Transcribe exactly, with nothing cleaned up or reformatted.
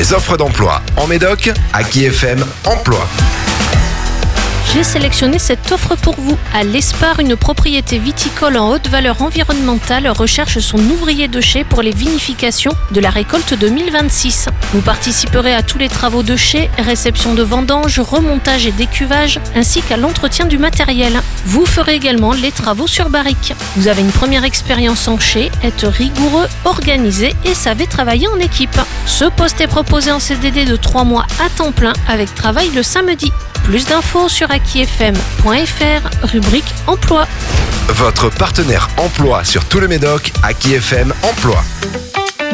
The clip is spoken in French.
Les offres d'emploi en Médoc, Aki F M Emploi. J'ai sélectionné cette offre pour vous. À l'Espar, une propriété viticole en haute valeur environnementale recherche son ouvrier de chai pour les vinifications de la récolte deux mille vingt-six. Vous participerez à tous les travaux de chai, réception de vendanges, remontage et décuvage, ainsi qu'à l'entretien du matériel. Vous ferez également les travaux sur barrique. Vous avez une première expérience en chai, êtes rigoureux, organisé et savez travailler en équipe. Ce poste est proposé en C D D de trois mois à temps plein avec travail le samedi. Plus d'infos sur aki f m point f r, rubrique emploi. Votre partenaire emploi sur tout le Médoc, Aki F M Emploi.